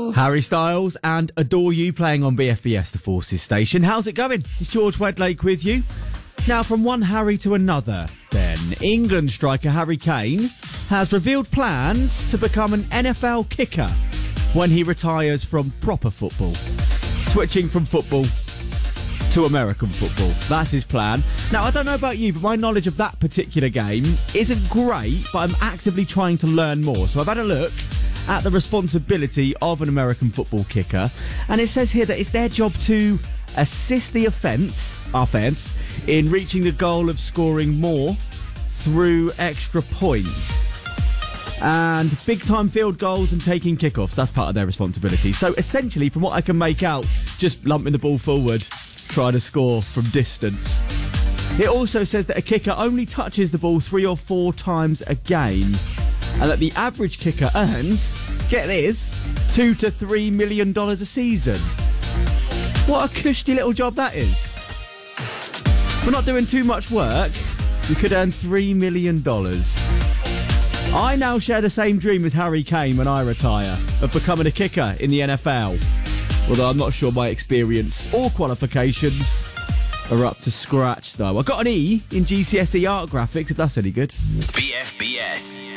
Harry Styles and Adore You playing on BFBS, the Forces station. How's it going? It's George Wedlake with you. Now, from one Harry to another, then. England striker Harry Kane has revealed plans to become an NFL kicker when he retires from proper football. Switching from football to American football. That's his plan. Now, I don't know about you, but my knowledge of that particular game isn't great, but I'm actively trying to learn more. So I've had a look at the responsibility of an American football kicker, and it says here that it's their job to assist the offence in reaching the goal of scoring more through extra points. And big-time field goals and taking kickoffs, that's part of their responsibility. So essentially, from what I can make out, just lumping the ball forward, try to score from distance. It also says that a kicker only touches the ball 3 or 4 times a game, and that the average kicker earns, get this, $2 to $3 million a season. What a cushy little job that is. For not doing too much work, you could earn $3 million. I now share the same dream with Harry Kane when I retire, of becoming a kicker in the NFL. Although I'm not sure my experience or qualifications are up to scratch, though. I got an E in GCSE art graphics, if that's any good. BFBS.